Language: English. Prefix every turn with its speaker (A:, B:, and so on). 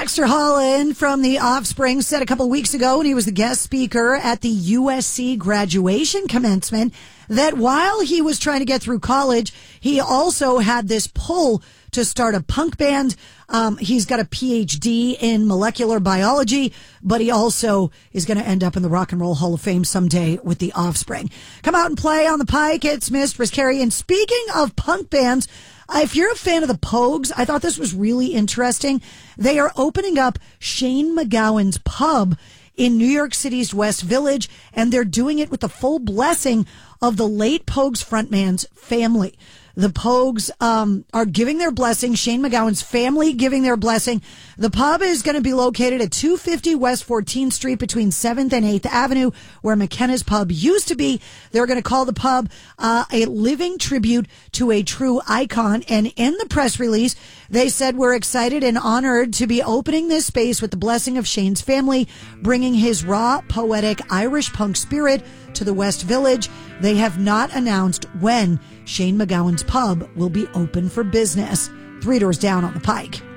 A: Dexter Holland from The Offspring said a couple weeks ago when he was the guest speaker at the USC graduation commencement that while he was trying to get through college, he also had this pull to start a punk band. He's got a PhD in molecular biology, but he also is going to end up in the Rock and Roll Hall of Fame someday with The Offspring. Come out and play on the Pike. It's Mistress Carrie. And speaking of punk bands, if you're a fan of the Pogues, I thought this was really interesting. They are opening up Shane MacGowan's Pub in New York City's West Village, and they're doing it with the full blessing of the late Pogues frontman's family. The Pogues are giving their blessing. Shane MacGowan's family giving their blessing. The pub is going to be located at 250 West 14th Street between 7th and 8th Avenue, where McKenna's Pub used to be. They're going to call the pub a living tribute to a true icon. And in the press release, they said, "We're excited and honored to be opening this space with the blessing of Shane's family, bringing his raw, poetic Irish punk spirit to the West Village." They have not announced when Shane MacGowan's Pub will be open for business. 3 Doors Down on the Pike.